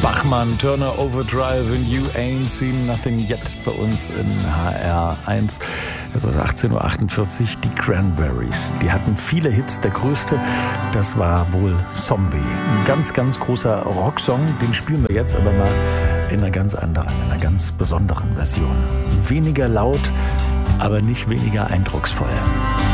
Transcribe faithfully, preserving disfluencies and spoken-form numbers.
Bachmann, Turner Overdrive and You Ain't Seen Nothing Yet bei uns in H R eins. Es ist achtzehn Uhr achtundvierzig, die Cranberries. Die hatten viele Hits. Der größte, das war wohl Zombie. Ein ganz, ganz großer Rocksong, den spielen wir jetzt aber mal in einer ganz anderen, in einer ganz besonderen Version. Weniger laut, aber nicht weniger eindrucksvoll.